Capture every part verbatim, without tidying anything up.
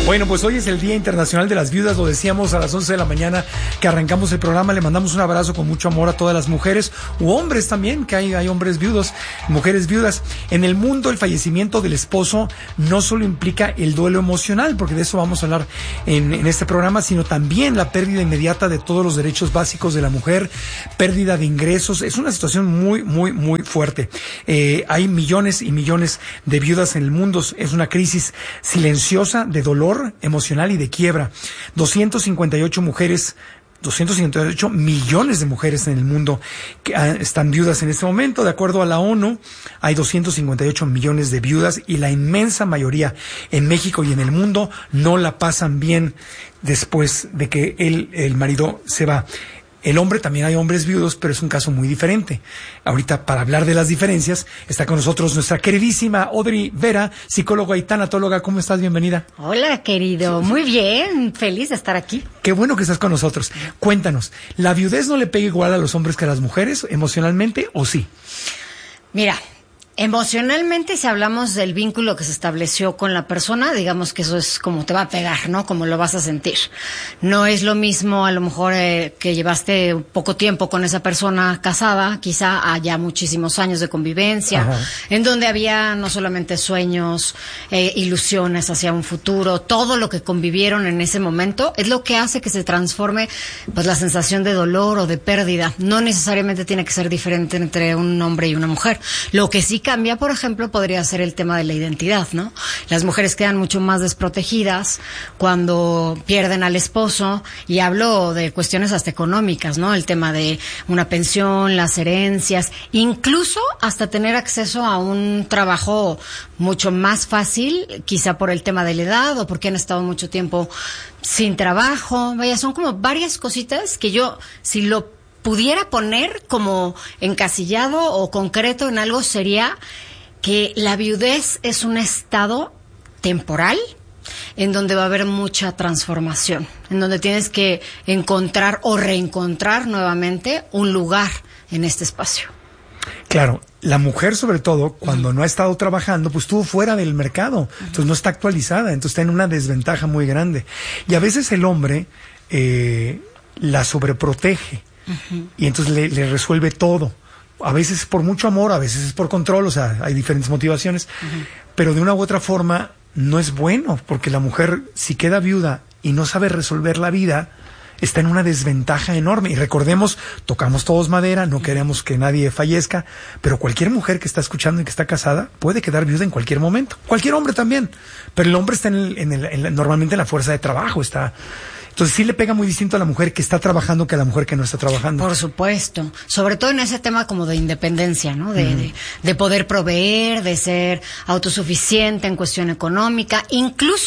Bueno, pues hoy es el Día Internacional de las Viudas, lo decíamos a las once de la mañana que arrancamos el programa. Le mandamos un abrazo con mucho amor a todas las mujeres, u hombres también, que hay, hay hombres viudos, mujeres viudas. En el mundo, el fallecimiento del esposo no solo implica el duelo emocional, porque de eso vamos a hablar en, en este programa, sino también la pérdida inmediata de todos los derechos básicos de la mujer, pérdida de ingresos. Es una situación muy, muy, muy fuerte. Eh, hay millones y millones de viudas en el mundo. Es una crisis silenciosa de dolor emocional y de quiebra. doscientas cincuenta y ocho mujeres, doscientos cincuenta y ocho millones de mujeres en el mundo que ah, están viudas en este momento. De acuerdo a la ONU, hay doscientos cincuenta y ocho millones de viudas y la inmensa mayoría en México y en el mundo no la pasan bien después de que el, el marido se va. El hombre, también hay hombres viudos, pero es un caso muy diferente. Ahorita, para hablar de las diferencias, está con nosotros nuestra queridísima Audrey Vera, psicóloga y tanatóloga. ¿Cómo estás? Bienvenida. Hola, querido. Muy bien. Feliz de estar aquí. Qué bueno que estás con nosotros. Cuéntanos, ¿la viudez no le pega igual a los hombres que a las mujeres, emocionalmente, o sí? Mira, emocionalmente, si hablamos del vínculo que se estableció con la persona, digamos que eso es como te va a pegar, ¿no? Como lo vas a sentir. No es lo mismo, a lo mejor, eh, que llevaste poco tiempo con esa persona casada, quizá haya muchísimos años de convivencia, Ajá. en donde había no solamente sueños, eh, ilusiones hacia un futuro, todo lo que convivieron en ese momento, es lo que hace que se transforme, pues, la sensación de dolor o de pérdida. No necesariamente tiene que ser diferente entre un hombre y una mujer. Lo que sí cambia, por ejemplo, podría ser el tema de la identidad, ¿no? Las mujeres quedan mucho más desprotegidas cuando pierden al esposo, y hablo de cuestiones hasta económicas, ¿no? El tema de una pensión, las herencias, incluso hasta tener acceso a un trabajo mucho más fácil, quizá por el tema de la edad o porque han estado mucho tiempo sin trabajo. Vaya, son como varias cositas que yo, si lo pudiera poner como encasillado o concreto en algo, sería que la viudez es un estado temporal en donde va a haber mucha transformación, en donde tienes que encontrar o reencontrar nuevamente un lugar en este espacio. Claro, la mujer, sobre todo, cuando uh-huh. no ha estado trabajando, pues estuvo fuera del mercado, uh-huh. entonces no está actualizada, entonces está en una desventaja muy grande. Y a veces el hombre eh, la sobreprotege. Uh-huh. Y entonces le, le resuelve todo. A veces es por mucho amor, a veces es por control, o sea, hay diferentes motivaciones, uh-huh. pero de una u otra forma no es bueno, porque la mujer, si queda viuda y no sabe resolver la vida, está en una desventaja enorme. Y recordemos, tocamos todos madera, no queremos que nadie fallezca, pero cualquier mujer que está escuchando y que está casada puede quedar viuda en cualquier momento. Cualquier hombre también, pero el hombre está en el, en el, en la, normalmente en la fuerza de trabajo, está... Entonces sí le pega muy distinto a la mujer que está trabajando que a la mujer que no está trabajando. Por supuesto. Sobre todo en ese tema como de independencia, ¿no? De, mm. de, de poder proveer, de ser autosuficiente en cuestión económica, incluso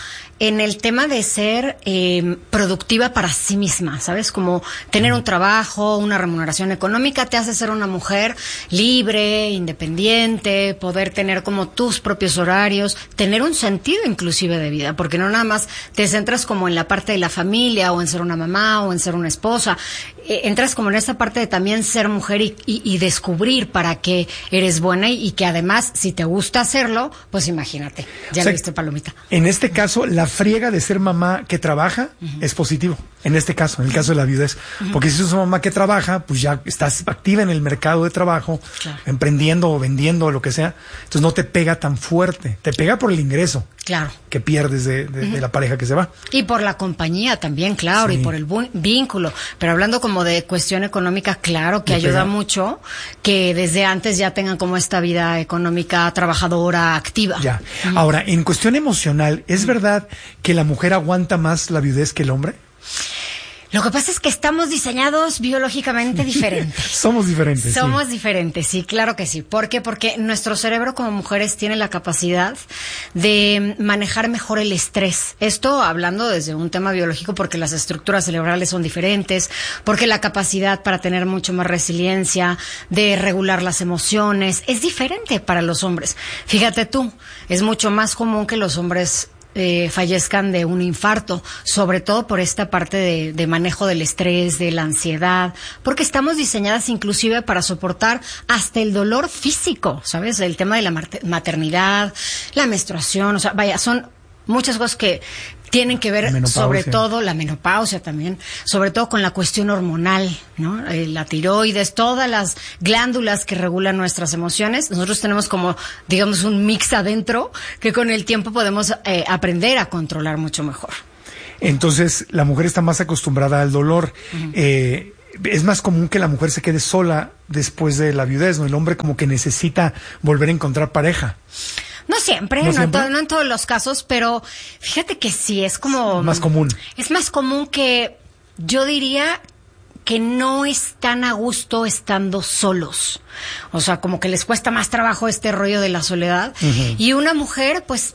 en el tema de ser eh, productiva para sí misma, ¿sabes? Como tener un trabajo, una remuneración económica te hace ser una mujer libre, independiente, poder tener como tus propios horarios, tener un sentido inclusive de vida, porque no nada más te centras como en la parte de la familia o en ser una mamá o en ser una esposa, eh, entras como en esa parte de también ser mujer y, y, y descubrir para qué eres buena y, y que además, si te gusta hacerlo, pues imagínate, ya o sea, lo viste, palomita. En este caso, la friega de ser mamá que trabaja uh-huh. es positivo, en este caso, en el caso de la viudez, uh-huh. porque si sos una mamá que trabaja, pues ya estás activa en el mercado de trabajo, claro. emprendiendo o vendiendo o lo que sea, entonces no te pega tan fuerte, te pega por el ingreso claro. que pierdes de, de, uh-huh. de la pareja que se va. Y por la compañía también, claro, sí. y por el bu- vínculo, pero hablando como de cuestión económica, claro que Me ayuda pega. mucho que desde antes ya tengan como esta vida económica trabajadora activa. Ya, uh-huh. Ahora, en cuestión emocional, ¿es uh-huh. verdad que la mujer aguanta más la viudez que el hombre? Lo que pasa es que estamos diseñados biológicamente diferentes. Somos diferentes. Somos sí. diferentes, sí, claro que sí. ¿Por qué? Porque nuestro cerebro como mujeres tiene la capacidad de manejar mejor el estrés. Esto hablando desde un tema biológico, porque las estructuras cerebrales son diferentes, porque la capacidad para tener mucho más resiliencia, de regular las emociones, es diferente para los hombres. Fíjate tú, es mucho más común que los hombres Eh, fallezcan de un infarto, sobre todo por esta parte de, de manejo del estrés, de la ansiedad, porque estamos diseñadas inclusive para soportar hasta el dolor físico, ¿sabes? El tema de la maternidad, la menstruación, o sea, vaya, son muchas cosas que tienen que ver sobre todo la menopausia también, sobre todo con la cuestión hormonal, ¿no? Eh, la tiroides, todas las glándulas que regulan nuestras emociones. Nosotros tenemos como, digamos, un mix adentro que con el tiempo podemos eh, aprender a controlar mucho mejor. Entonces, la mujer está más acostumbrada al dolor. Uh-huh. Eh, es más común que la mujer se quede sola después de la viudez, ¿no? El hombre como que necesita volver a encontrar pareja. No siempre, ¿No, no, siempre? En to- no en todos los casos, pero fíjate que sí, es como... Más común. Es más común que yo diría que no están a gusto estando solos. O sea, como que les cuesta más trabajo este rollo de la soledad. Uh-huh. Y una mujer, pues...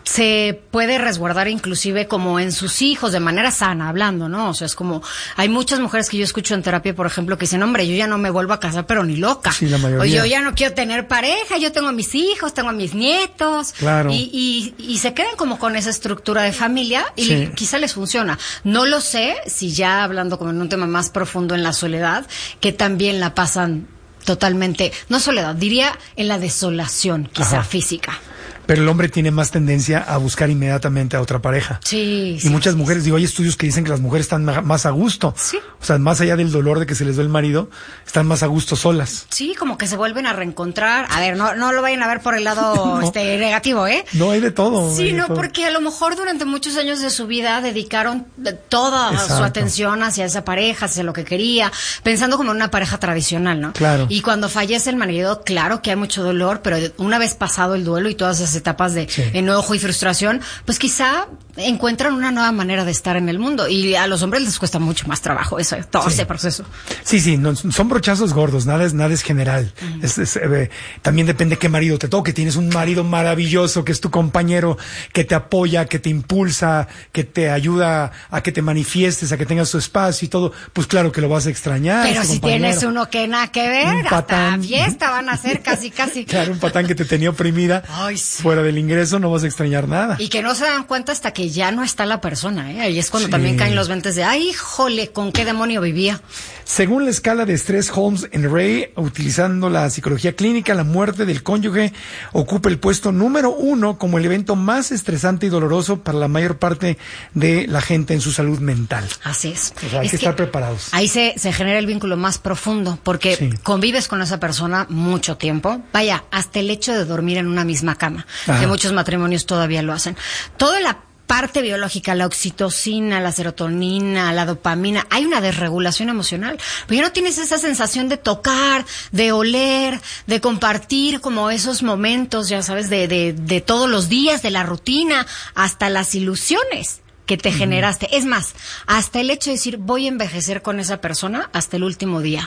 se puede resguardar inclusive como en sus hijos de manera sana, hablando, ¿no? O sea, es como, hay muchas mujeres que yo escucho en terapia, por ejemplo, que dicen, hombre, yo ya no me vuelvo a casar, pero ni loca. Sí, la mayoría. O yo ya no quiero tener pareja, yo tengo a mis hijos, tengo a mis nietos. Claro. Y, y, y se quedan como con esa estructura de familia y sí. quizá les funciona. No lo sé, si ya hablando como en un tema más profundo en la soledad, que también la pasan totalmente, no soledad, diría en la desolación, quizá Ajá. física. Pero el hombre tiene más tendencia a buscar inmediatamente a otra pareja. Sí. Y sí, muchas sí, mujeres, sí. digo, hay estudios que dicen que las mujeres están más a gusto. Sí. O sea, más allá del dolor de que se les va el marido, están más a gusto solas. Sí, como que se vuelven a reencontrar. A ver, no, no lo vayan a ver por el lado no. este negativo, ¿eh? No, hay de todo. Sí, no, todo. Porque a lo mejor durante muchos años de su vida dedicaron toda Exacto. su atención hacia esa pareja, hacia lo que quería, pensando como en una pareja tradicional, ¿no? Claro. Y cuando fallece el marido, claro que hay mucho dolor, pero una vez pasado el duelo y todas esas etapas de sí. enojo y frustración, pues quizá encuentran una nueva manera de estar en el mundo. Y a los hombres les cuesta mucho más trabajo eso, todo sí. ese proceso. Sí, sí, no, son brochazos gordos, nada es, nada es general. Uh-huh. Es, es, eh, también depende qué marido te toque. Tienes un marido maravilloso que es tu compañero, que te apoya, que te impulsa, que te ayuda a que te manifiestes, a que tengas tu espacio y todo. Pues claro que lo vas a extrañar. Pero si compañero. Tienes uno que nada que ver, un patán. Hasta fiesta van a hacer casi, casi. Claro, un patán que te tenía oprimida. Ay, sí. Fuera del ingreso no vas a extrañar nada. Y que no se dan cuenta hasta que ya no está la persona, ¿eh? Ahí es cuando sí. también caen los veintes de, ay, jole, ¿con qué demonio vivía? Según la escala de estrés Holmes and Ray, utilizando la psicología clínica, la muerte del cónyuge ocupa el puesto número uno como el evento más estresante y doloroso para la mayor parte de la gente en su salud mental. Así es. O sea, hay es que, que estar preparados. Ahí se, se genera el vínculo más profundo, porque sí. convives con esa persona mucho tiempo. Vaya, hasta el hecho de dormir en una misma cama, Ajá. que muchos matrimonios todavía lo hacen. Toda la parte biológica, la oxitocina, la serotonina, la dopamina, hay una desregulación emocional. Pero ya no tienes esa sensación de tocar, de oler, de compartir como esos momentos, ya sabes, de, de, de todos los días, de la rutina, hasta las ilusiones que te uh-huh. generaste. Es más, hasta el hecho de decir, voy a envejecer con esa persona hasta el último día.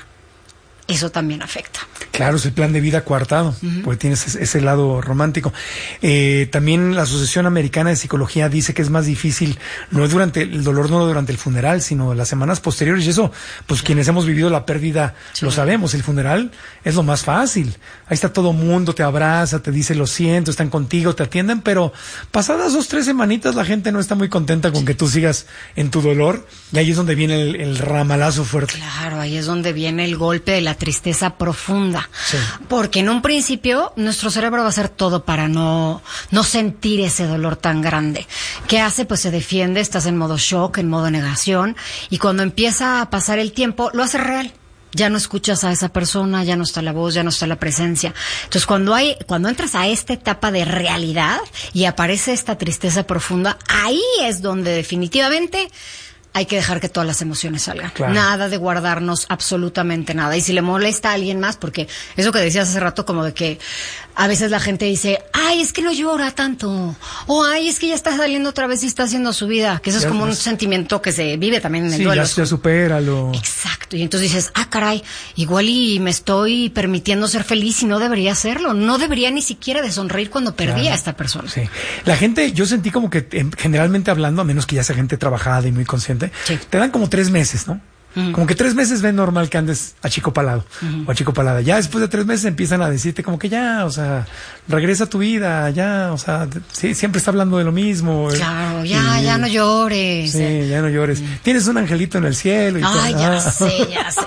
Eso también afecta. Claro, es el plan de vida coartado, uh-huh. porque tienes ese, ese lado romántico. Eh, también la Asociación Americana de Psicología dice que es más difícil, no es durante el dolor, no durante el funeral, sino las semanas posteriores. Y eso, pues sí. quienes hemos vivido la pérdida sí. lo sabemos. El funeral es lo más fácil. Ahí está todo mundo, te abraza, te dice lo siento, están contigo, te atienden, pero pasadas dos, tres semanitas la gente no está muy contenta con sí. que tú sigas en tu dolor. Y ahí es donde viene el, el ramalazo fuerte. Claro, ahí es donde viene el golpe de la tristeza profunda, sí. porque en un principio nuestro cerebro va a hacer todo para no no sentir ese dolor tan grande. ¿Qué hace? Pues se defiende, estás en modo shock, en modo negación, y cuando empieza a pasar el tiempo, lo hace real. Ya no escuchas a esa persona, ya no está la voz, ya no está la presencia. Entonces, cuando hay, cuando entras a esta etapa de realidad y aparece esta tristeza profunda, ahí es donde definitivamente hay que dejar que todas las emociones salgan. Claro. Nada de guardarnos absolutamente nada. Y si le molesta a alguien más, porque eso que decías hace rato, como de que a veces la gente dice, ay, es que no llora tanto. O ay, es que ya está saliendo otra vez y está haciendo su vida. Que eso ya, es como un sentimiento que se vive también en el sí, duelo. Ya, ya supéralo. Exacto. Y entonces dices, ah, caray, igual y me estoy permitiendo ser feliz y no debería hacerlo. No debería ni siquiera de sonreír cuando perdí claro. a esta persona. Sí. La gente, yo sentí como que generalmente hablando, a menos que ya sea gente trabajada y muy consciente, sí. te dan como tres meses, ¿no? Uh-huh. Como que tres meses ven normal que andes achicopalado uh-huh. o achicopalada. Ya después de tres meses empiezan a decirte como que ya, o sea, regresa a tu vida, ya, o sea, sí, siempre está hablando de lo mismo. Claro, ya, y, ya no llores. Sí, ya no llores. Uh-huh. Tienes un angelito en el cielo. Y Ay, todo. ya ah. sé, ya sé.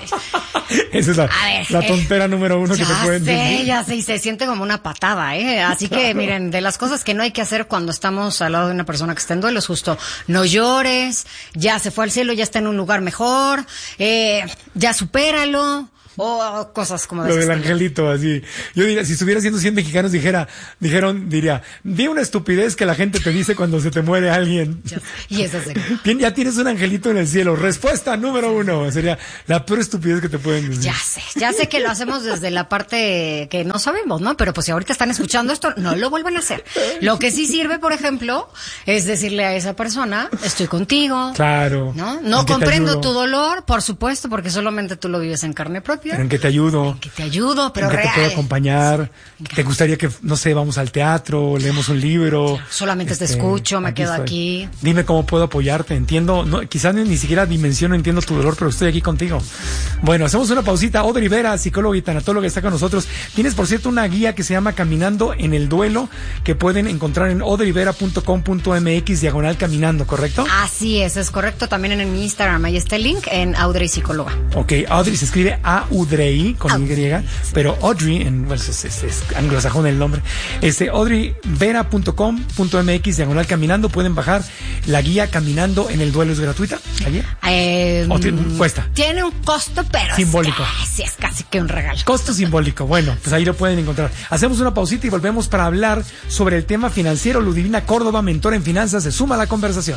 Esa es la, ver, la tontera eh, número uno que te pueden sé, decir. Ya sé, y se siente como una patada, ¿eh? Así claro. que, miren, de las cosas que no hay que hacer cuando estamos al lado de una persona que está en duelo es justo, no llores, ya se fue al cielo, ya está en un lugar mejor, eh, ya supéralo. O cosas como de lo del angelito, así. Yo diría, si estuviera siendo cien mexicanos, dijera, dijeron, diría, di una estupidez que la gente te dice cuando se te muere alguien. Ya, y eso es Ya tienes un angelito en el cielo. Respuesta número uno. Sería la peor estupidez que te pueden decir. Ya sé, ya sé que lo hacemos desde la parte que no sabemos, ¿no? Pero pues si ahorita están escuchando esto, no lo vuelvan a hacer. Lo que sí sirve, por ejemplo, es decirle a esa persona, estoy contigo. Claro. No, no comprendo tu dolor, por supuesto, porque solamente tú lo vives en carne propia. Pero en que te ayudo. En que te ayudo, pero en que real. te puedo acompañar. Te gustaría que, no sé, vamos al teatro, leemos un libro. Solamente este, te escucho, me aquí quedo estoy. aquí. Dime cómo puedo apoyarte. Entiendo, no, quizás ni, ni siquiera dimensiono, entiendo tu dolor, pero estoy aquí contigo. Bueno, hacemos una pausita. Audrey Vera, psicóloga y tanatóloga, está con nosotros. Tienes, por cierto, una guía que se llama Caminando en el Duelo, que pueden encontrar en audrey vera punto com punto m x diagonal caminando, ¿correcto? Así es, es correcto. También en mi Instagram, ahí está el link, en Audrey Psicóloga. Ok, Audrey se escribe A U D R E I con Y, pero Audrey, en, bueno, es, es, es anglosajón el nombre, este, audrey vera punto com punto m x diagonal caminando, pueden bajar la guía Caminando en el Duelo. ¿Es gratuita la guía? Eh, ¿O tiene, cuesta? Tiene un costo, pero simbólico. Es casi, es casi que un regalo. Costo simbólico, bueno, pues ahí lo pueden encontrar. Hacemos una pausita y volvemos para hablar sobre el tema financiero. Ludivina Córdoba, mentora en finanzas, se suma a la conversación.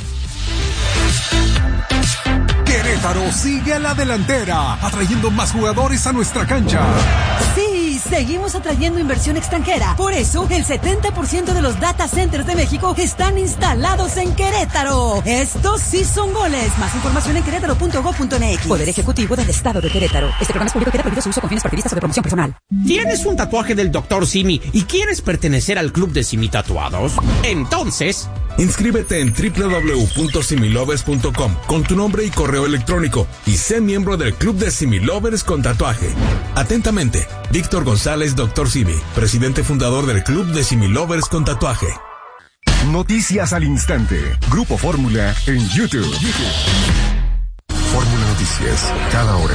Querétaro sigue a la delantera, atrayendo más jugadores a nuestra cancha. Sí, seguimos atrayendo inversión extranjera. Por eso, el setenta por ciento de los data centers de México están instalados en Querétaro. Estos sí son goles. Más información en querétaro punto gob punto m x. Poder Ejecutivo del Estado de Querétaro. Este programa es público, queda prohibido su uso con fines partidistas o de promoción personal. ¿Tienes un tatuaje del doctor Simi y quieres pertenecer al club de Simi Tatuados? Entonces... inscríbete en doble u doble u doble u punto similovers punto com con tu nombre y correo electrónico y sé miembro del club de Similovers con tatuaje. Atentamente, Víctor González, doctor Simi, presidente fundador del club de Similovers con tatuaje. Noticias al instante. Grupo Fórmula en YouTube. YouTube. Fórmula Noticias, cada hora.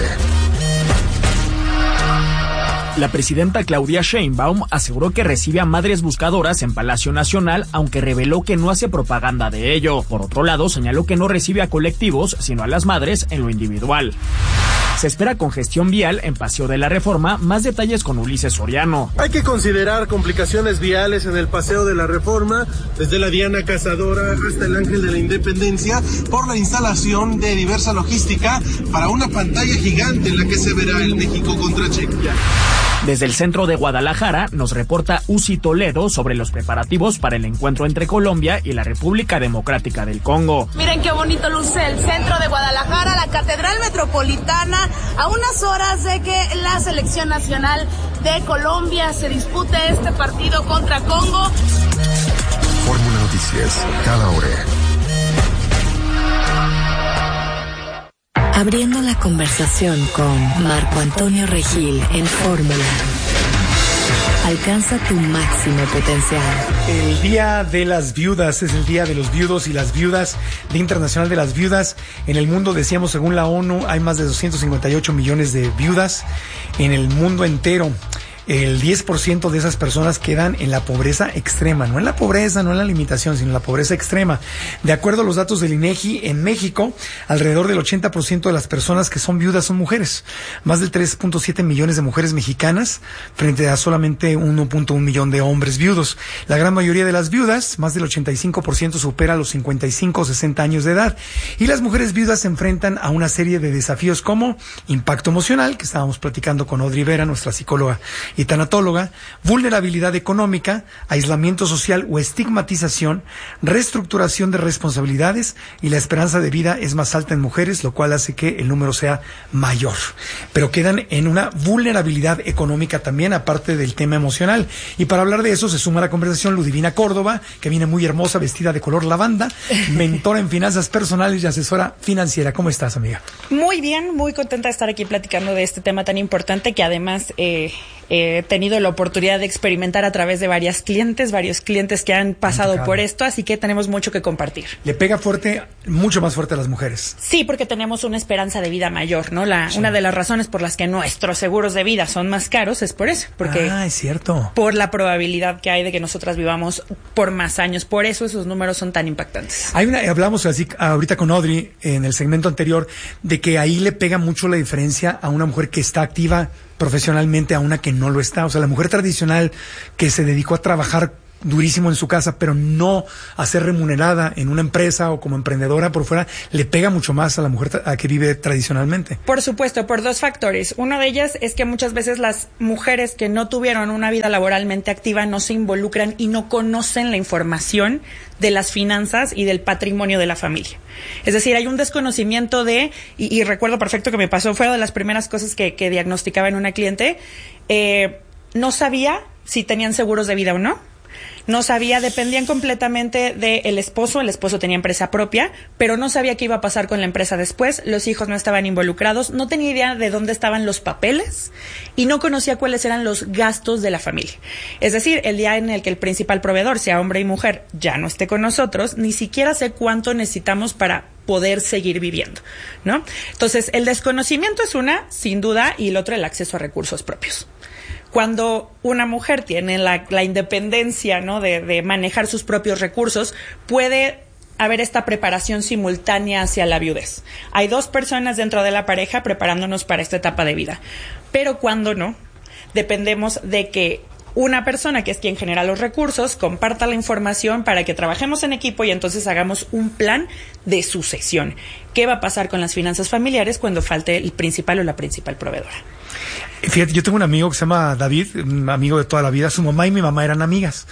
La presidenta Claudia Sheinbaum aseguró que recibe a madres buscadoras en Palacio Nacional, aunque reveló que no hace propaganda de ello. Por otro lado, señaló que no recibe a colectivos, sino a las madres en lo individual. Se espera congestión vial en Paseo de la Reforma. Más detalles con Ulises Soriano. Hay que considerar complicaciones viales en el Paseo de la Reforma, desde la Diana Cazadora hasta el Ángel de la Independencia, por la instalación de diversa logística para una pantalla gigante en la que se verá el México contra Chequia. Desde el centro de Guadalajara nos reporta Uzi Toledo sobre los preparativos para el encuentro entre Colombia y la República Democrática del Congo. Miren qué bonito luce el centro de Guadalajara, la Catedral Metropolitana, a unas horas de que la selección nacional de Colombia se dispute este partido contra Congo. Fórmula Noticias, cada hora. Abriendo la conversación con Marco Antonio Regil en Fórmula. Alcanza tu máximo potencial. El Día de las Viudas es el Día de los Viudos y las Viudas, Día Internacional de las Viudas. En el mundo, decíamos, según la ONU, hay más de doscientos cincuenta y ocho millones de viudas en el mundo entero. El diez por ciento de esas personas quedan en la pobreza extrema, no en la pobreza, no en la limitación, sino en la pobreza extrema. De acuerdo a los datos del INEGI, en México, alrededor del ochenta por ciento de las personas que son viudas son mujeres. Más de tres punto siete millones de mujeres mexicanas frente a solamente uno punto uno millón de hombres viudos. La gran mayoría de las viudas, más del ochenta y cinco por ciento, supera los cincuenta y cinco o sesenta años de edad. Y las mujeres viudas se enfrentan a una serie de desafíos como impacto emocional, que estábamos platicando con Audrey Vera, nuestra psicóloga y tanatóloga, vulnerabilidad económica, aislamiento social o estigmatización, reestructuración de responsabilidades, y la esperanza de vida es más alta en mujeres, lo cual hace que el número sea mayor. Pero quedan en una vulnerabilidad económica también, aparte del tema emocional. Y para hablar de eso se suma a la conversación Ludivina Córdoba, que viene muy hermosa, vestida de color lavanda, mentora en finanzas personales y asesora financiera. ¿Cómo estás, amiga? Muy bien, muy contenta de estar aquí platicando de este tema tan importante, que además eh, He tenido la oportunidad de experimentar a través de varias clientes, varios clientes que han pasado por esto, así que tenemos mucho que compartir. Le pega fuerte, mucho más fuerte a las mujeres. Sí, porque tenemos una esperanza de vida mayor, ¿no? La, sí. Una de las razones por las que nuestros seguros de vida son más caros es por eso, porque ah, es cierto. Por la probabilidad que hay de que nosotras vivamos por más años, por eso esos números son tan impactantes. Hay una, hablamos así ahorita con Audrey en el segmento anterior de que ahí le pega mucho la diferencia a una mujer que está activa profesionalmente a una que no lo está. O sea, la mujer tradicional que se dedicó a trabajar durísimo en su casa, pero no a ser remunerada en una empresa o como emprendedora por fuera, le pega mucho más a la mujer a que vive tradicionalmente. Por supuesto, por dos factores. Una de ellas es que muchas veces las mujeres que no tuvieron una vida laboralmente activa no se involucran y no conocen la información de las finanzas y del patrimonio de la familia. Es decir, hay un desconocimiento de, y, y recuerdo perfecto que me pasó, fue de las primeras cosas que, que diagnosticaba en una cliente, eh, no sabía si tenían seguros de vida o no. No sabía, dependían completamente del esposo, el esposo tenía empresa propia, pero no sabía qué iba a pasar con la empresa después, los hijos no estaban involucrados, no tenía idea de dónde estaban los papeles y no conocía cuáles eran los gastos de la familia. Es decir, el día en el que el principal proveedor, sea hombre y mujer, ya no esté con nosotros, ni siquiera sé cuánto necesitamos para poder seguir viviendo, ¿no? Entonces, el desconocimiento es una, sin duda, y el otro, el acceso a recursos propios. Cuando una mujer tiene la, la independencia, ¿no?, de, de manejar sus propios recursos, puede haber esta preparación simultánea hacia la viudez. Hay dos personas dentro de la pareja preparándonos para esta etapa de vida. Pero cuando no, dependemos de que una persona, que es quien genera los recursos, comparta la información para que trabajemos en equipo y entonces hagamos un plan de sucesión. ¿Qué va a pasar con las finanzas familiares cuando falte el principal o la principal proveedora? Fíjate, yo tengo un amigo que se llama David, un amigo de toda la vida. Su mamá y mi mamá eran amigas.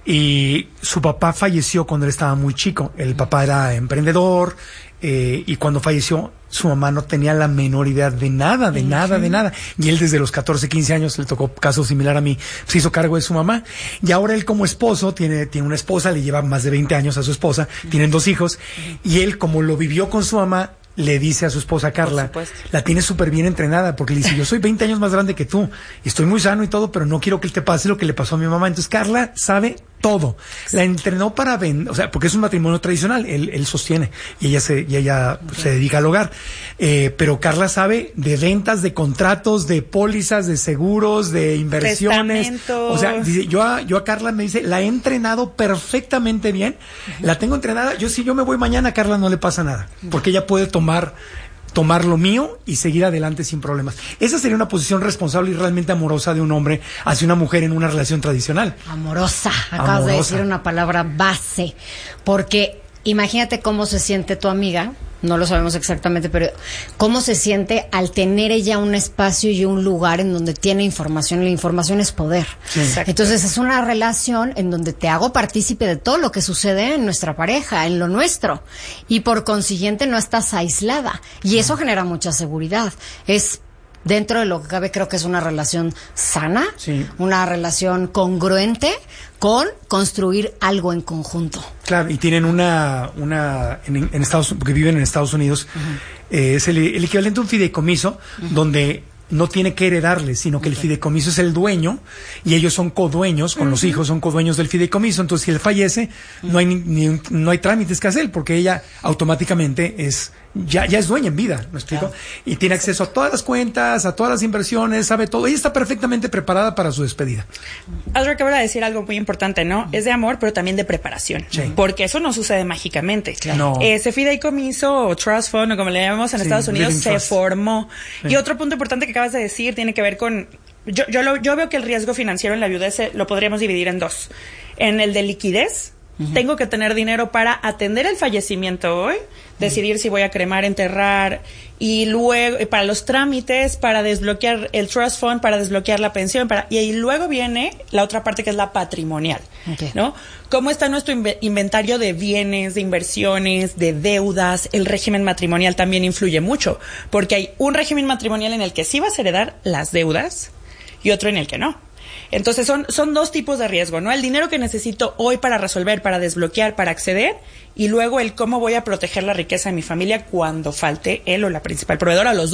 Y su papá falleció cuando él estaba muy chico. El papá era emprendedor, eh, y cuando falleció, su mamá no tenía la menor idea de nada, de nada, de nada. Y él desde los catorce, quince años, le tocó caso similar a mí, se hizo cargo de su mamá. Y ahora él como esposo, tiene, tiene una esposa, le lleva más de veinte años a su esposa, tienen dos hijos. Y él, como lo vivió con su mamá, le dice a su esposa Carla, la tiene súper bien entrenada, porque le dice, yo soy veinte años más grande que tú, y estoy muy sano y todo, pero no quiero que te pase lo que le pasó a mi mamá. Entonces Carla sabe todo. La entrenó para vender, o sea, porque es un matrimonio tradicional, él, él sostiene, y ella se, y ella pues, se dedica al hogar. Eh, pero Carla sabe de ventas, de contratos, de pólizas, de seguros, de inversiones. O sea, dice, yo a, yo a Carla me dice, la he entrenado perfectamente bien, uh-huh. La tengo entrenada, yo si yo me voy mañana, a Carla no le pasa nada, porque ella puede tomar tomar lo mío y seguir adelante sin problemas. Esa sería una posición responsable y realmente amorosa de un hombre hacia una mujer en una relación tradicional. Amorosa, acabas amorosa. de decir una palabra base, porque imagínate cómo se siente tu amiga, no lo sabemos exactamente, pero cómo se siente al tener ella un espacio y un lugar en donde tiene información. La información es poder. Sí. Entonces es una relación en donde te hago partícipe de todo lo que sucede en nuestra pareja, en lo nuestro, y por consiguiente no estás aislada, y eso genera mucha seguridad. Es dentro de lo que cabe, creo que es una relación sana, sí. Una relación congruente con construir algo en conjunto. Claro, y tienen una, una en, en Estados, porque viven en Estados Unidos, uh-huh. eh, es el, el equivalente a un fideicomiso, uh-huh. donde no tiene que heredarle, sino que okay. el fideicomiso es el dueño y ellos son codueños, con uh-huh. los hijos son codueños del fideicomiso. Entonces, si él fallece, uh-huh. no hay ni, ni, no hay trámites que hacer, porque ella automáticamente es ya ya es dueña en vida, ¿me explico? Claro. Y tiene acceso a todas las cuentas, a todas las inversiones, sabe todo. Ella está perfectamente preparada para su despedida. Audrey acaba de decir algo muy importante, ¿no? Es de amor, pero también de preparación. Sí. Porque eso no sucede mágicamente. Claro. No. Ese fideicomiso o trust fund, o como le llamamos en sí, Estados Unidos, se trust. formó. Sí. Y otro punto importante que acabas de decir tiene que ver con... Yo, yo, lo, yo veo que el riesgo financiero en la viudez lo podríamos dividir en dos. En el de liquidez. Uh-huh. Tengo que tener dinero para atender el fallecimiento hoy, decidir uh-huh. si voy a cremar, enterrar, y luego para los trámites, para desbloquear el trust fund, para desbloquear la pensión, para y ahí luego viene la otra parte que es la patrimonial, okay. ¿no? ¿Cómo está nuestro inv- inventario de bienes, de inversiones, de deudas? El régimen matrimonial también influye mucho, porque hay un régimen matrimonial en el que sí vas a heredar las deudas y otro en el que no. Entonces son, son dos tipos de riesgo, ¿no? El dinero que necesito hoy para resolver, para desbloquear, para acceder, y luego el cómo voy a proteger la riqueza de mi familia cuando falte él o la principal proveedora, los dos.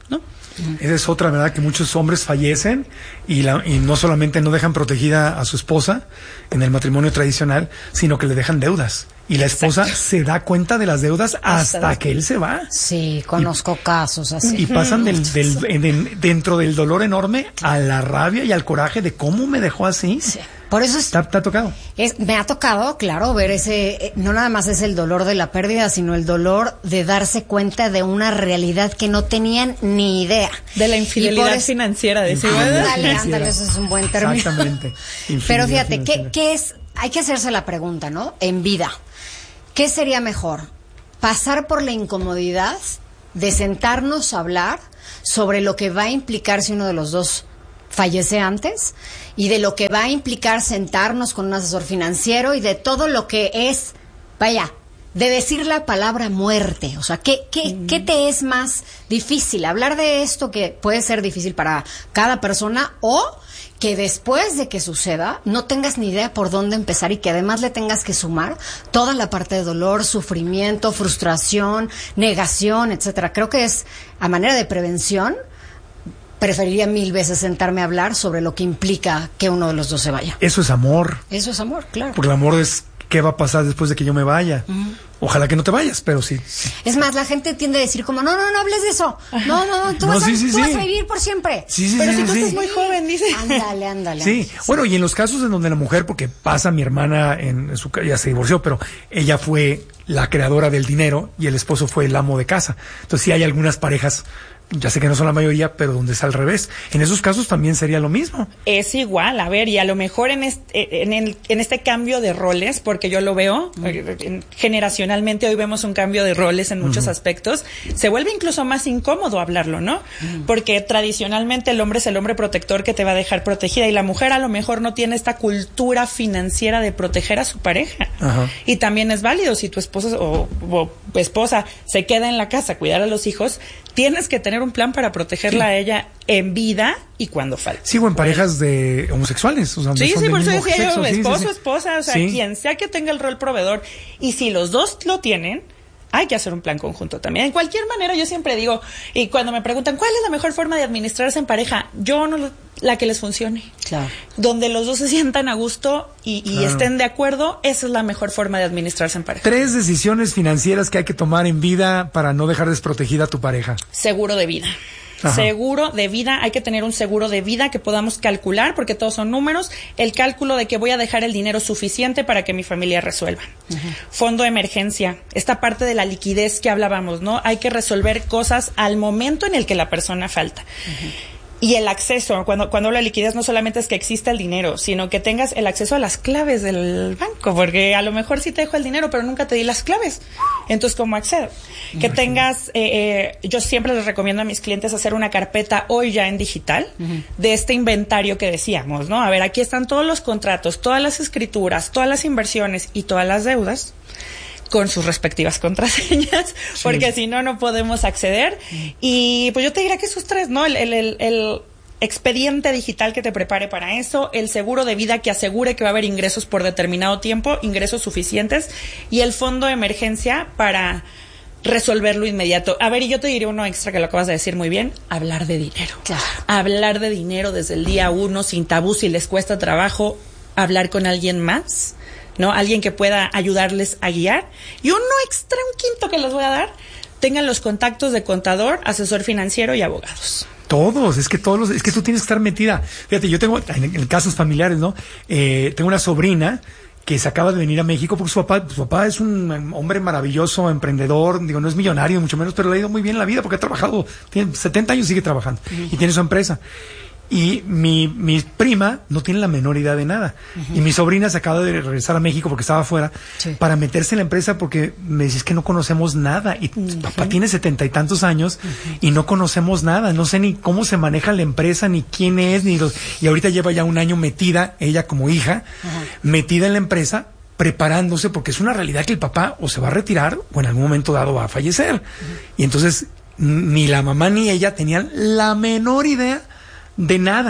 ¿no? Esa es otra, ¿verdad? Que muchos hombres fallecen y, la, y no solamente no dejan protegida a su esposa en el matrimonio tradicional, sino que le dejan deudas. Y la esposa Exacto. se da cuenta de las deudas hasta, hasta que él se va. Sí, conozco y, casos así. Y pasan del, del, del, dentro del dolor enorme a la rabia y al coraje de cómo me dejó así. Sí. Por eso es, ¿Te, te ha tocado? Es, me ha tocado, claro, ver ese, no nada más es el dolor de la pérdida, sino el dolor de darse cuenta de una realidad que no tenían ni idea. De la infidelidad es, financiera, de ese Ándale, ándale, eso es un buen término. Exactamente. Pero fíjate, ¿qué, ¿qué es? Hay que hacerse la pregunta, ¿no? En vida, ¿qué sería mejor? ¿Pasar por la incomodidad de sentarnos a hablar sobre lo que va a implicar si uno de los dos fallece antes, y de lo que va a implicar sentarnos con un asesor financiero y de todo lo que es, vaya, de decir la palabra muerte? O sea, ¿qué, qué, mm. ¿qué te es más difícil? Hablar de esto, que puede ser difícil para cada persona, o que después de que suceda no tengas ni idea por dónde empezar y que además le tengas que sumar toda la parte de dolor, sufrimiento, frustración, negación, etcétera. Creo que es, a manera de prevención, preferiría mil veces sentarme a hablar sobre lo que implica que uno de los dos se vaya. Eso es amor. Eso es amor, claro. Porque el amor es qué va a pasar después de que yo me vaya. Uh-huh. Ojalá que no te vayas, pero sí, sí. Es más, la gente tiende a decir como, no, no, no hables de eso. No, no, no, tú, no, vas, sí, a, sí, tú sí. vas a vivir por siempre. Sí, sí, pero sí, si tú sí. estás muy joven, dice. Ándale, ándale. Sí. sí, bueno, y en los casos en donde la mujer, porque pasa mi hermana, en, en su ya se divorció, pero ella fue la creadora del dinero y el esposo fue el amo de casa. Entonces sí hay algunas parejas, ya sé que no son la mayoría, pero donde es al revés. En esos casos también sería lo mismo. Es igual, a ver, y a lo mejor en este, en, el, en este cambio de roles, porque yo lo veo, uh-huh. generacionalmente hoy vemos un cambio de roles en muchos uh-huh. aspectos, se vuelve incluso más incómodo hablarlo, ¿no? Uh-huh. Porque tradicionalmente el hombre es el hombre protector que te va a dejar protegida, y la mujer a lo mejor no tiene esta cultura financiera de proteger a su pareja. Uh-huh. Y también es válido, si tu esposo o, o esposa se queda en la casa a cuidar a los hijos, tienes que tener un plan para protegerla sí. a ella en vida y cuando falte. Sí, o en parejas de homosexuales. O sea, sí, sí, por eso decía sexo, yo, sí, esposo, sí, sí. esposa, o sea, sí. quien sea que tenga el rol proveedor. Y si los dos lo tienen, hay que hacer un plan conjunto también. En cualquier manera, yo siempre digo, y cuando me preguntan, ¿cuál es la mejor forma de administrarse en pareja? Yo no, la que les funcione. Claro. Donde los dos se sientan a gusto y, y claro. estén de acuerdo, esa es la mejor forma de administrarse en pareja. Tres decisiones financieras que hay que tomar en vida para no dejar desprotegida a tu pareja. Seguro de vida. Ajá. Seguro de vida, hay que tener un seguro de vida que podamos calcular, porque todos son números, el cálculo de que voy a dejar el dinero suficiente para que mi familia resuelva. Uh-huh. Fondo de emergencia, esta parte de la liquidez que hablábamos, ¿no? Hay que resolver cosas al momento en el que la persona falta. Uh-huh. Y el acceso, cuando, cuando hablo de liquidez, no solamente es que exista el dinero, sino que tengas el acceso a las claves del banco, porque a lo mejor sí te dejo el dinero, pero nunca te di las claves. Entonces, ¿cómo accedo? Que tengas, eh, eh, yo siempre les recomiendo a mis clientes hacer una carpeta hoy ya en digital uh-huh. de este inventario que decíamos, ¿no? A ver, aquí están todos los contratos, todas las escrituras, todas las inversiones y todas las deudas, con sus respectivas contraseñas, sí. porque si no, no podemos acceder. Y pues yo te diría que esos tres, ¿no? El, el, el, el expediente digital que te prepare para eso, el seguro de vida que asegure que va a haber ingresos por determinado tiempo, ingresos suficientes, y el fondo de emergencia para resolverlo inmediato. A ver, y yo te diría uno extra que lo acabas de decir muy bien, hablar de dinero. Claro. Hablar de dinero desde el día uno, sin tabú, si les cuesta trabajo, hablar con alguien más, ¿no? Alguien que pueda ayudarles a guiar. Y uno extra, un quinto que les voy a dar, tengan los contactos de contador, asesor financiero y abogados. Todos, es que todos los, es que tú tienes que estar metida. Fíjate, yo tengo, en, en casos familiares, ¿no? Eh, tengo una sobrina que se acaba de venir a México porque su papá, su papá es un hombre maravilloso, emprendedor, digo, no es millonario, mucho menos, pero le ha ido muy bien la vida porque ha trabajado, tiene setenta años y sigue trabajando, uh-huh. y tiene su empresa. Y mi, mi prima no tiene la menor idea de nada. Uh-huh. Y mi sobrina se acaba de regresar a México porque estaba afuera, sí. para meterse en la empresa porque me dices que no conocemos nada. Y uh-huh. papá tiene setenta y tantos años uh-huh. y no conocemos nada. No sé ni cómo se maneja la empresa, ni quién es, ni los... Y ahorita lleva ya un año metida, ella como hija, uh-huh. metida en la empresa, preparándose porque es una realidad que el papá o se va a retirar o en algún momento dado va a fallecer. Uh-huh. Y entonces ni la mamá ni ella tenían la menor idea de nada.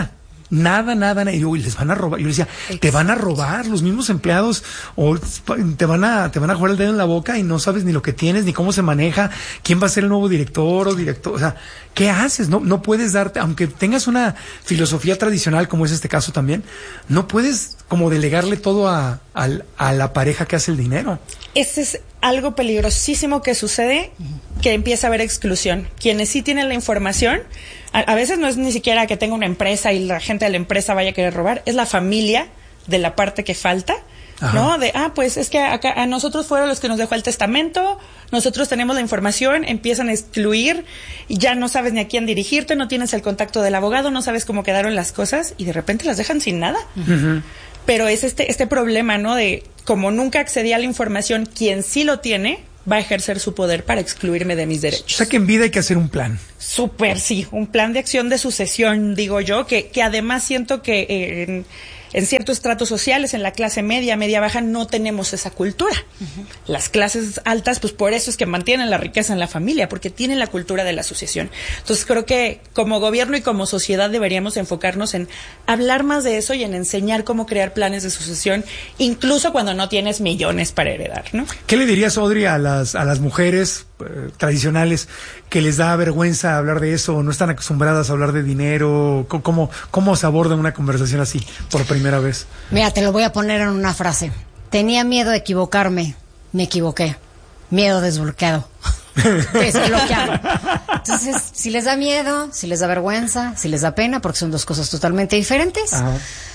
Nada, nada, nada. Y yo, les van a robar. Yo le decía, exacto, te van a robar los mismos empleados o te van a, te van a jugar el dedo en la boca y no sabes ni lo que tienes, ni cómo se maneja, quién va a ser el nuevo director o director. O sea, ¿qué haces? No, no puedes darte, aunque tengas una filosofía tradicional, como es este caso también, no puedes como delegarle todo a, a, a la pareja que hace el dinero. Ese es algo peligrosísimo que sucede, que empieza a haber exclusión. Quienes sí tienen la información, a, a veces no es ni siquiera que tenga una empresa y la gente de la empresa vaya a querer robar, es la familia de la parte que falta. Ajá. ¿No? De, ah, pues es que acá, a nosotros fueron los que nos dejó el testamento, nosotros tenemos la información, empiezan a excluir, y ya no sabes ni a quién dirigirte, no tienes el contacto del abogado, no sabes cómo quedaron las cosas, y de repente las dejan sin nada. Uh-huh. Pero es este, este problema, ¿no? De, como nunca accedí a la información, quien sí lo tiene, va a ejercer su poder para excluirme de mis derechos. O sea que en vida hay que hacer un plan. Súper, sí, un plan de acción de sucesión, digo yo, que, que además siento que eh, en, en ciertos estratos sociales, en la clase media, media baja, no tenemos esa cultura. Uh-huh. Las clases altas, pues por eso es que mantienen la riqueza en la familia, porque tienen la cultura de la sucesión. Entonces creo que como gobierno y como sociedad deberíamos enfocarnos en hablar más de eso y en enseñar cómo crear planes de sucesión, incluso cuando no tienes millones para heredar, ¿no? ¿Qué le dirías, Audrey, a las, a las mujeres eh, tradicionales que les da vergüenza hablar de eso, o no están acostumbradas a hablar de dinero? ¿Cómo, cómo se aborda una conversación así por primera vez? Mira, te lo voy a poner en una frase. Tenía miedo de equivocarme, me equivoqué. Miedo desbloqueado. Desbloqueado. Entonces, si les da miedo, si les da vergüenza, si les da pena, porque son dos cosas totalmente diferentes, ajá,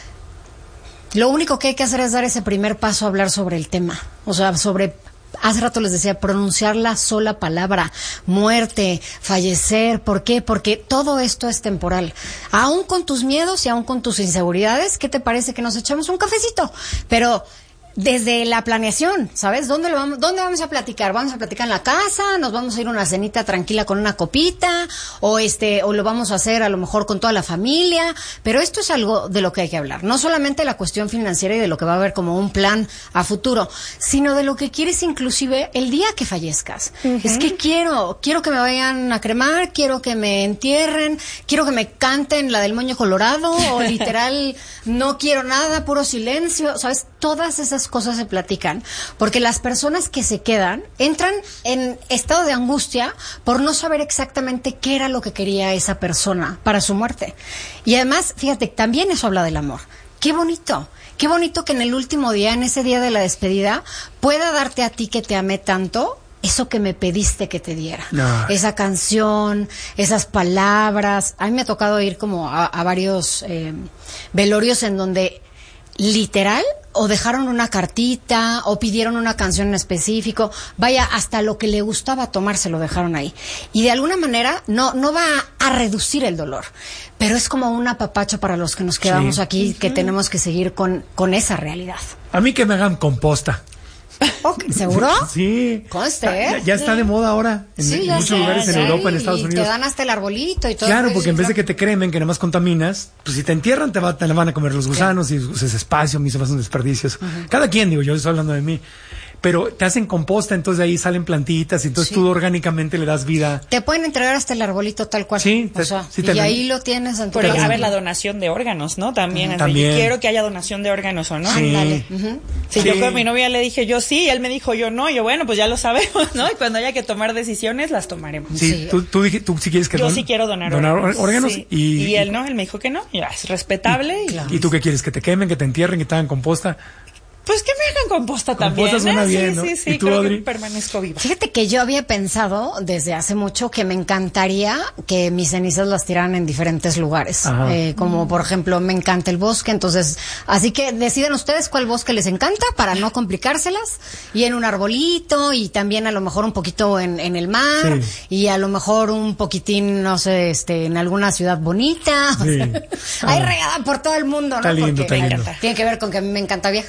lo único que hay que hacer es dar ese primer paso a hablar sobre el tema. O sea, sobre... Hace rato les decía, pronunciar la sola palabra, muerte, fallecer. ¿Por qué? Porque todo esto es temporal. Aún con tus miedos y aún con tus inseguridades, ¿qué te parece que nos echamos un cafecito? Pero desde la planeación, ¿sabes? ¿Dónde lo vamos, dónde vamos a platicar? ¿Vamos a platicar en la casa? ¿Nos vamos a ir a una cenita tranquila con una copita? ¿O este, o lo vamos a hacer a lo mejor con toda la familia? Pero esto es algo de lo que hay que hablar. No solamente la cuestión financiera y de lo que va a haber como un plan a futuro, sino de lo que quieres inclusive el día que fallezcas. Uh-huh. Es que quiero, quiero que me vayan a cremar, quiero que me entierren, quiero que me canten la del moño colorado, o literal, no quiero nada, puro silencio, ¿sabes? Todas esas cosas se platican, porque las personas que se quedan entran en estado de angustia por no saber exactamente qué era lo que quería esa persona para su muerte. Y además, fíjate, también eso habla del amor. Qué bonito, qué bonito que en el último día, en ese día de la despedida, pueda darte a ti que te amé tanto, eso que me pediste que te diera. No. Esa canción, esas palabras. A mí me ha tocado ir como a, a varios eh, velorios en donde literal o dejaron una cartita o pidieron una canción en específico, vaya, hasta lo que le gustaba tomar se lo dejaron ahí, y de alguna manera no no va a reducir el dolor, pero es como un apapacho para los que nos quedamos sí. aquí, que uh-huh. tenemos que seguir con, con esa realidad. A mí que me hagan composta. Okay, ¿seguro? Sí. Conste, ¿eh? Ya, ya está de moda ahora en, sí, en muchos sé, lugares en sí, Europa, en Estados y Unidos. Te dan hasta el arbolito y todo. Claro, porque en vez de que te cremen, que nada más contaminas, pues si te entierran te, va, te la van a comer los gusanos sí. y usas espacio, mis son desperdicios. Uh-huh. Cada quien, digo, yo estoy hablando de mí. Pero te hacen composta, entonces de ahí salen plantitas, y entonces sí. tú orgánicamente le das vida. Te pueden entregar hasta el arbolito tal cual. Sí, te, o sea, sí y ahí lo tienes. Por a ver, la donación de órganos, ¿no? También. Uh-huh. También. Quiero que haya donación de órganos, ¿o no? Sí. Ándale. Uh-huh. Sí, sí. Yo con mi novia le dije yo sí, y él me dijo yo no, y yo bueno, pues ya lo sabemos, ¿no? Y cuando haya que tomar decisiones, las tomaremos. Sí, sí. Tú, tú, tú, tú sí quieres que Yo don, sí quiero donar, donar órganos. órganos sí. y, y él no, él me dijo que no, ya es respetable. Y, y, claro. ¿Y tú qué quieres? ¿Que te quemen, que te entierren, que te hagan composta? Pues que me hagan composta, composta también. Composta suena ¿eh? bien, sí, ¿no? sí, sí, ¿Y tú, creo Audrey? que permanezco viva. Fíjate que yo había pensado desde hace mucho que me encantaría que mis cenizas las tiraran en diferentes lugares. Eh, como, por ejemplo, me encanta el bosque, entonces, así que deciden ustedes cuál bosque les encanta para no complicárselas. Y en un arbolito, y también a lo mejor un poquito en, en el mar, sí. y a lo mejor un poquitín, no sé, este, en alguna ciudad bonita. Sí. O sea, hay regada por todo el mundo, ¿no? Está lindo, Porque está lindo. tiene que ver con que a mí me encanta viajar, entonces pues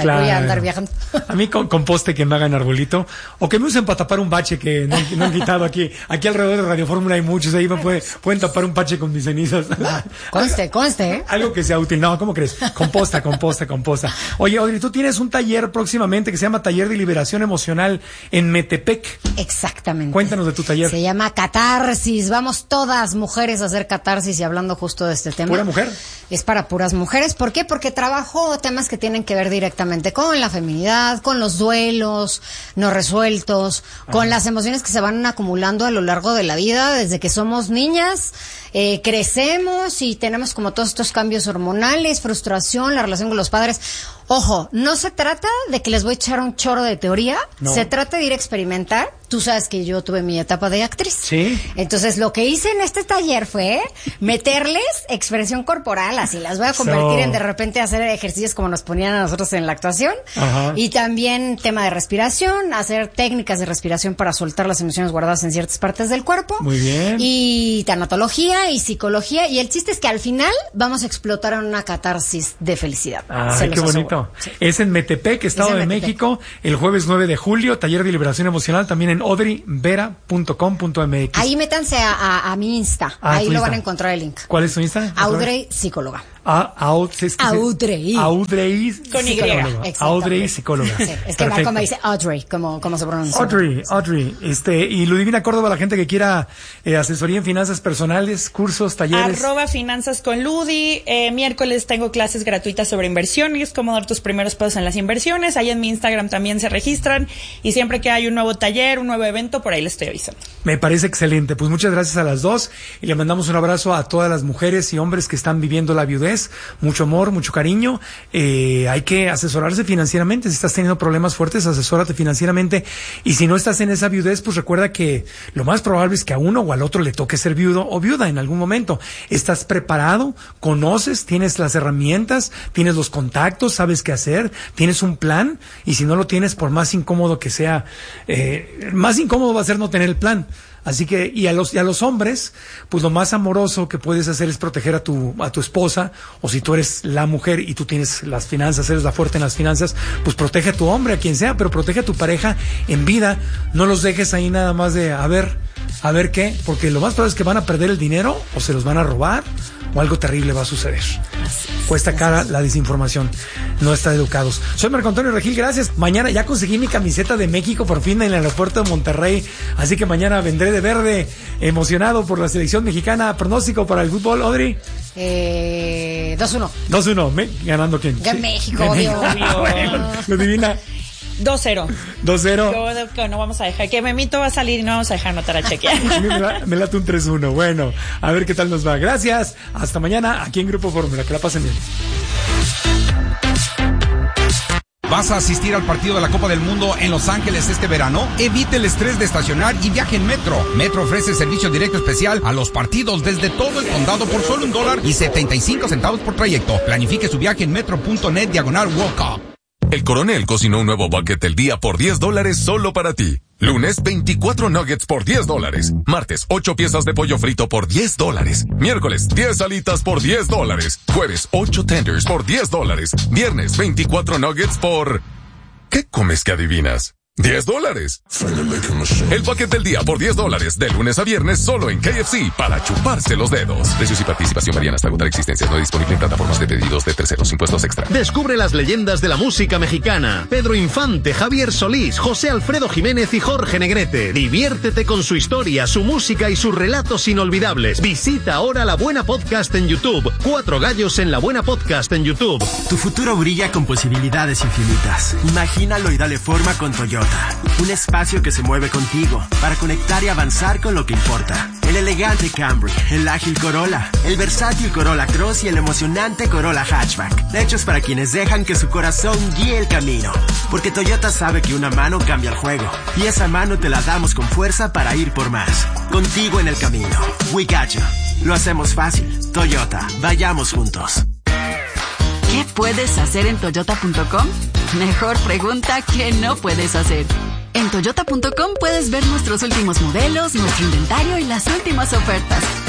sea, claro. Voy a andar viajando. A mí con, con poste que me hagan arbolito, o que me usen para tapar un bache que no, no han quitado aquí. Aquí alrededor de Radio Fórmula hay muchos, ahí me puede, pueden tapar un bache con mis cenizas. Ah, conste, conste, ¿eh? Algo que sea útil. No, ¿cómo crees? Composta, composta, composta. Oye, Audrey, tú tienes un taller próximamente que se llama Taller de Liberación Emocional en Metepec. Exactamente. Cuéntanos de tu taller. Se llama Catarsis. Vamos todas mujeres a hacer catarsis y hablando justo de este tema. ¿Pura mujer? Es para puras mujeres. ¿Por qué? Porque trabajo temas que tienen que ver directamente con la feminidad, con los duelos no resueltos, ah. con las emociones que se van acumulando a lo largo de la vida, desde que somos niñas, eh, crecemos y tenemos como todos estos cambios hormonales, frustración, la relación con los padres. Ojo, no se trata de que les voy a echar un chorro de teoría, no. Se trata de ir a experimentar. Tú sabes que yo tuve mi etapa de actriz. Sí. Entonces, lo que hice en este taller fue meterles expresión corporal, así las voy a convertir so. en de repente hacer ejercicios como nos ponían a nosotros en la actuación. Ajá. Y también tema de respiración, hacer técnicas de respiración para soltar las emociones guardadas en ciertas partes del cuerpo. Muy bien. Y tanatología y psicología. Y el chiste es que al final vamos a explotar en una catarsis de felicidad. Ay, qué bonito. Sí. Es en Metepec, Estado en de Metepec. México, el jueves nueve de julio, taller de liberación emocional, también en audrey vera punto com punto m x. Ahí métanse a, a, a mi Insta, ah, ahí lo Insta. Van a encontrar el link. ¿Cuál es tu Insta? Audrey Psicóloga. Ah, Aud, es que Audrey. Audrey con Y. Audrey Psicóloga. Sí, es que Marco me dice Audrey, como, como se pronuncia. Audrey, Audrey. Este, y Ludivina Córdoba, la gente que quiera eh, asesoría en finanzas personales, cursos, talleres. Arroba finanzas con Ludi. Eh, miércoles tengo clases gratuitas sobre inversiones, cómo dar tus primeros pasos en las inversiones. Ahí en mi Instagram también se registran. Y siempre que hay un nuevo taller, un nuevo evento, por ahí les estoy avisando. Me parece excelente. Pues muchas gracias a las dos. Y le mandamos un abrazo a todas las mujeres y hombres que están viviendo la viudez. Mucho amor, mucho cariño. Eh, hay que asesorarse financieramente. Si estás teniendo problemas fuertes, asesórate financieramente. Y si no estás en esa viudez, pues recuerda que lo más probable es que a uno o al otro le toque ser viudo o viuda en algún momento. ¿Estás preparado? ¿Conoces? ¿Tienes las herramientas? ¿Tienes los contactos? ¿Sabes qué hacer? ¿Tienes un plan? Y si no lo tienes, por más incómodo que sea, eh, más incómodo va a ser no tener el plan. Así que, y a los, y a los hombres, pues lo más amoroso que puedes hacer es proteger a tu, a tu esposa, o si tú eres la mujer y tú tienes las finanzas, eres la fuerte en las finanzas, pues protege a tu hombre, a quien sea, pero protege a tu pareja en vida, no los dejes ahí nada más de, a ver, a ver qué, porque lo más probable es que van a perder el dinero, o se los van a robar, o algo terrible va a suceder. Cuesta cara la desinformación, no está educados. Soy Marco Antonio Regil, gracias. Mañana ya conseguí mi camiseta de México por fin en el aeropuerto de Monterrey, así que mañana vendré de verde, emocionado por la selección mexicana. Pronóstico para el fútbol, Audrey. Eh, dos uno. dos uno, ¿ganando quién? Ya ¿Sí? México, obvio. Bueno, lo divina. dos cero. dos cero. Yo que no vamos a dejar, que Memito va a salir y no vamos a dejar anotar a Chequia. me, me late un tres uno. Bueno, a ver qué tal nos va. Gracias. Hasta mañana aquí en Grupo Fórmula. Que la pasen bien. ¿Vas a asistir al partido de la Copa del Mundo en Los Ángeles este verano? Evite el estrés de estacionar y viaje en Metro. Metro ofrece servicio directo especial a los partidos desde todo el condado por solo un dólar y setenta y cinco centavos por trayecto. Planifique su viaje en metro.net diagonal World Cup. El Coronel cocinó un nuevo bucket del día por diez dólares solo para ti. Lunes, veinticuatro nuggets por diez dólares. Martes, ocho piezas de pollo frito por diez dólares. Miércoles, diez alitas por diez dólares. Jueves, ocho tenders por diez dólares. Viernes, veinticuatro nuggets por... ¿Qué comes que adivinas? diez dólares. El paquete del día por diez dólares, de lunes a viernes, solo en K F C, para chuparse los dedos. Precios y participación varían hasta agotar existencias. No disponible en plataformas de pedidos de terceros. Impuestos extra. Descubre las leyendas de la música mexicana. Pedro Infante, Javier Solís, José Alfredo Jiménez y Jorge Negrete. Diviértete con su historia, su música y sus relatos inolvidables. Visita ahora La Buena Podcast en YouTube. Cuatro gallos en La Buena Podcast en YouTube. Tu futuro brilla con posibilidades infinitas. Imagínalo y dale forma con Toyota. Un espacio que se mueve contigo para conectar y avanzar con lo que importa. El elegante Camry, el ágil Corolla, el versátil Corolla Cross y el emocionante Corolla Hatchback. Hechos para quienes dejan que su corazón guíe el camino. Porque Toyota sabe que una mano cambia el juego. Y esa mano te la damos con fuerza para ir por más. Contigo en el camino. We got you. Lo hacemos fácil. Toyota. Vayamos juntos. ¿Qué puedes hacer en toyota punto com? Mejor pregunta que no puedes hacer. En toyota punto com puedes ver nuestros últimos modelos, nuestro inventario y las últimas ofertas.